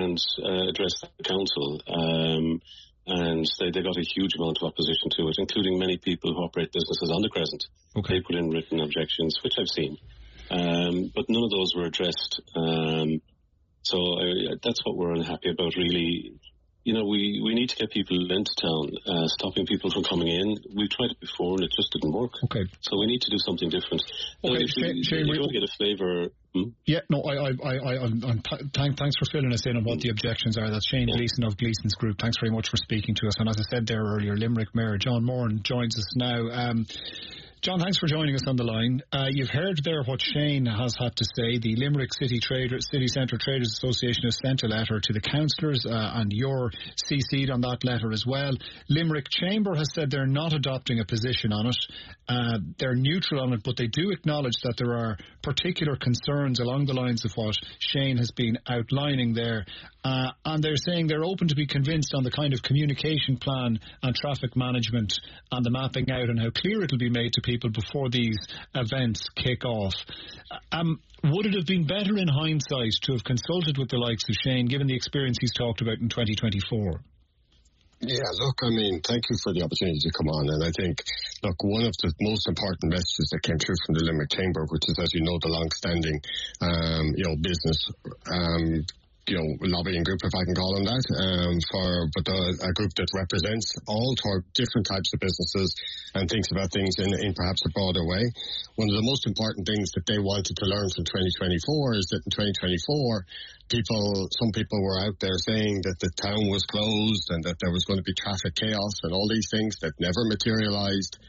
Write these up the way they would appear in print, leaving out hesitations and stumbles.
and addressed the council. And they got a huge amount of opposition to it, including many people who operate businesses on the Crescent. Okay. They put in written objections, which I've seen. But none of those were addressed. So that's what we're unhappy about, really. You know, we need to get people into town, stopping people from coming in. We've tried it before and it just didn't work. Okay. So we need to do something different. Okay, Shane, you want to get a flavour. Yeah, no, thanks for filling us in on what the objections are. That's Shane Gleeson of Gleeson's Group. Thanks very much for speaking to us. And as I said there earlier, Limerick Mayor John Moran joins us now. John, thanks for joining us on the line. You've heard there what Shane has had to say. The Limerick City Centre Traders Association has sent a letter to the councillors, and you're CC'd on that letter as well. Limerick Chamber has said they're not adopting a position on it. They're neutral on it, but they do acknowledge that there are particular concerns along the lines of what Shane has been outlining there. And they're saying they're open to be convinced on the kind of communication plan and traffic management and the mapping out and how clear it'll be made to people before these events kick off. Would it have been better in hindsight to have consulted with the likes of Shane, given the experience he's talked about in 2024? Yeah, look, I mean, thank you for the opportunity to come on. And I think, look, one of the most important messages that came through from the Limerick Chamber, which is, as you know, the long-standing, business, lobbying group, if I can call them that, a group that represents all different types of businesses and thinks about things in perhaps a broader way. One of the most important things that they wanted to learn from 2024 is that in 2024, some people were out there saying that the town was closed and that there was going to be traffic chaos and all these things that never materialized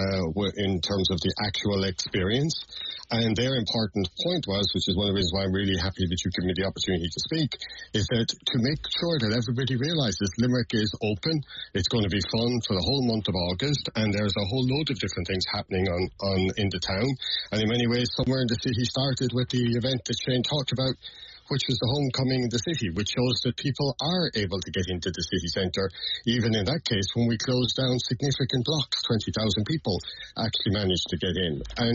in terms of the actual experience. And their important point was, which is one of the reasons why I'm really happy that you give me the opportunity to speak, is that to make sure that everybody realises Limerick is open, it's going to be fun for the whole month of August, and there's a whole load of different things happening in the town. And in many ways, somewhere in the city started with the event that Shane talked about, which was the homecoming in the city, which shows that people are able to get into the city centre. Even in that case, when we closed down significant blocks, 20,000 people actually managed to get in. And,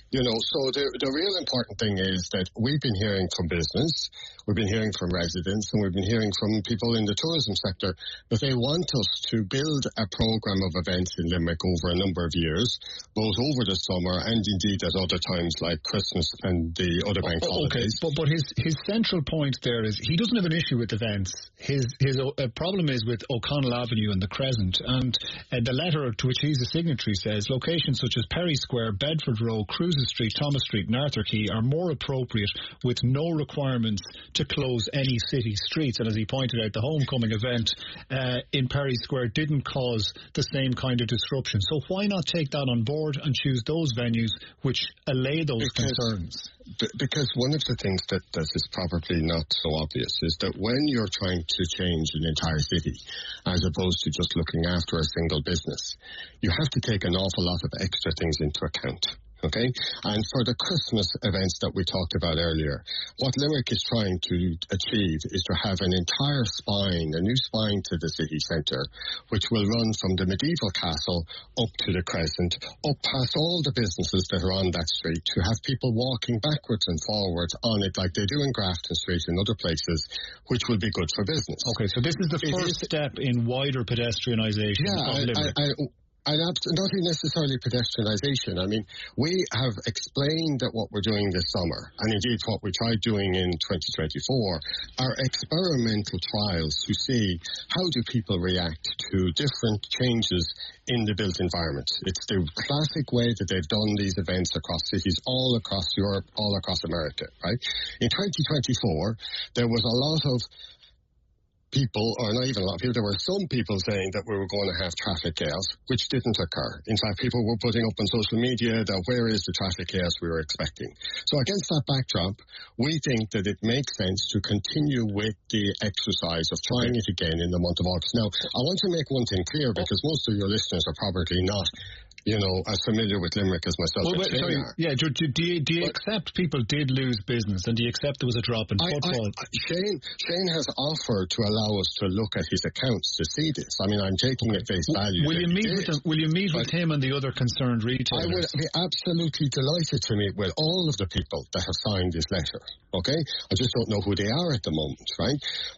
so the real important thing is that we've been hearing from business, we've been hearing from residents, and we've been hearing from people in the tourism sector that they want us to build a programme of events in Limerick over a number of years, both over the summer and indeed at other times like Christmas and the other bank holidays. Okay, but his central point there is he doesn't have an issue with events. His problem is with O'Connell Avenue and the Crescent, and the letter to which he's a signatory says locations such as Perry Square, Bedford Row, Cruises Street, Thomas Street and Arthur Quay are more appropriate with no requirements to close any city streets. And as he pointed out, the homecoming event in Perry Square didn't cause the same kind of disruption. So why not take that on board and choose those venues which allay those concerns? Because one of the things that is probably not so obvious is that when you're trying to change an entire city, as opposed to just looking after a single business, you have to take an awful lot of extra things into account. Okay? And for the Christmas events that we talked about earlier, what Limerick is trying to achieve is to have an entire spine, a new spine to the city centre, which will run from the medieval castle up to the Crescent, up past all the businesses that are on that street, to have people walking backwards and forwards on it like they do in Grafton Street and other places, which will be good for business. Okay, so this is the first step in wider pedestrianisation of Limerick. And not necessarily pedestrianisation. I mean, we have explained that what we're doing this summer, and indeed what we tried doing in 2024, are experimental trials to see how do people react to different changes in the built environment. It's the classic way that they've done these events across cities all across Europe, all across America, right? In 2024, there was a lot of people, or not even a lot of people, there were some people saying that we were going to have traffic chaos, which didn't occur. In fact, people were putting up on social media that where is the traffic chaos we were expecting. So against that backdrop, we think that it makes sense to continue with the exercise of trying it again in the month of August. Now, I want to make one thing clear, because most of your listeners are probably not as familiar with Limerick as myself. Do you accept people did lose business, and do you accept there was a drop in footfall? Shane has offered to allow us to look at his accounts to see this. I mean, I'm taking it face value. Will you meet with him and the other concerned retailers? I would be absolutely delighted to meet with all of the people that have signed this letter. Okay? I just don't know who they are at the moment, right?